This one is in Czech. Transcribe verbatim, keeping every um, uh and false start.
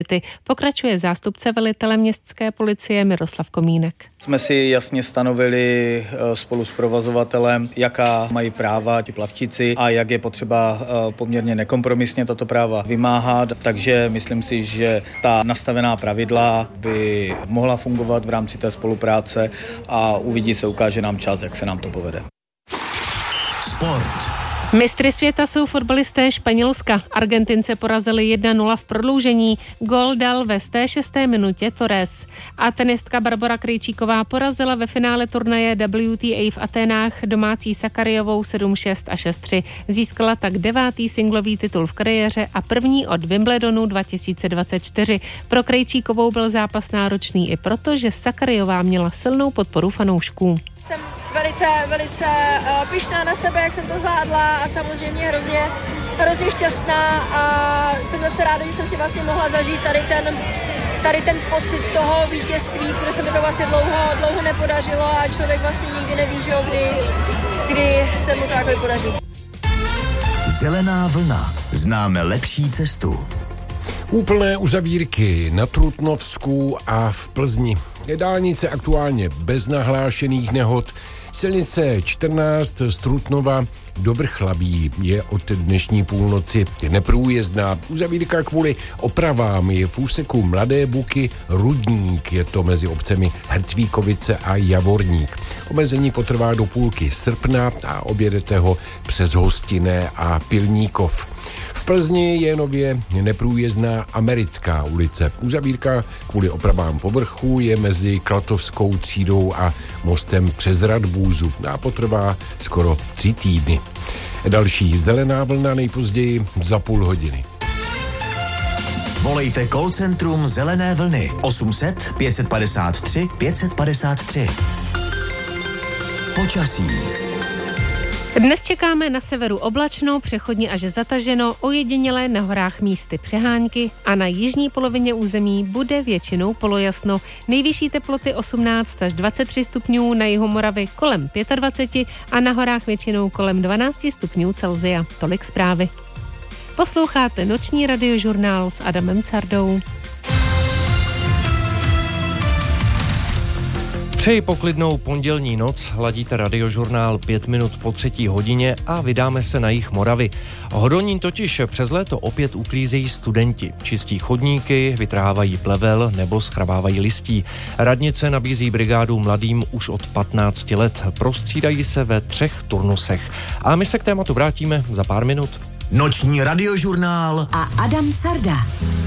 kapacity, pokračuje zástupce velitele městské policie Miroslav Komínek. Jsme si jasně stanovili spolu s provozovatelem, jaká mají práva ti plavčíci a jak je potřeba poměrně nekompromisně tato práva vymáhat, takže myslím si, že ta nastavená pravidla by mohla fungovat v rámci té spolupráce a uvidí se, ukáže nám čas, jak se nám to povede. Sport. Mistry světa jsou fotbalisté Španělska. Argentince porazili jedna nula v prodloužení. Gól dal ve sté šesté minutě Torres. A tenistka Barbora Krejčíková porazila ve finále turnaje W T A v Aténách domácí Sakarijovou sedm šest a šest tři. Získala tak devátý singlový titul v kariéře a první od Wimbledonu dva tisíce dvacet čtyři. Pro Krejčíkovou byl zápas náročný i proto, že Sakarijová měla silnou podporu fanoušků. Jsem velice, velice uh, pyšná na sebe, jak jsem to zvládla a samozřejmě hrozně, hrozně šťastná a jsem zase ráda, že jsem si vlastně mohla zažít tady ten, tady ten pocit toho vítězství, protože se mi to vlastně dlouho, dlouho nepodařilo a člověk vlastně nikdy neví, že jo, kdy, kdy se mu to takhle podaří. Zelená vlna. Známe lepší cestu. Úplné uzavírky na Trutnovsku a v Plzni. Je dálnice aktuálně bez nahlášených nehod. Silnice čtrnáct z Trutnova do Vrchlabí je od dnešní půlnoci neprůjezdná. Uzavírka kvůli opravám je v úseku Mladé Buky Rudník, je to mezi obcemi Hrtvíkovice a Javorník. Omezení potrvá do půlky srpna a objedete ho přes Hostinné a Pilníkov. V Plzni je nově neprůjezdná Americká ulice. Uzavírka kvůli opravám povrchu je mezi Klatovskou třídou a mostem přes Radbůzu a potrvá skoro tři týdny. Další zelená vlna nejpozději za půl hodiny. Volejte call centrum Zelené vlny osm set pět padesát tři pět padesát tři. Počasí. Dnes čekáme na severu oblačno, přechodně až zataženo, ojedinělé na horách místy přehánky a na jižní polovině území bude většinou polojasno. Nejvyšší teploty osmnáct až dvacet tři stupňů, na jihu Moravy kolem dvacet pět a na horách většinou kolem dvanáct stupňů Celsia. Tolik zprávy. Posloucháte noční radiožurnál s Adamem Cardou. Přeji poklidnou pondělní noc, hladíte radiožurnál pět minut po třetí hodině a vydáme se na jih Moravy. Hodonín totiž přes léto opět uklízejí studenti. Čistí chodníky, vytrhávají plevel nebo schrabávají listí. Radnice nabízí brigádu mladým už od patnácti let. Prostřídají se ve třech turnusech. A my se k tématu vrátíme za pár minut. Noční radiožurnál a Adam Carda.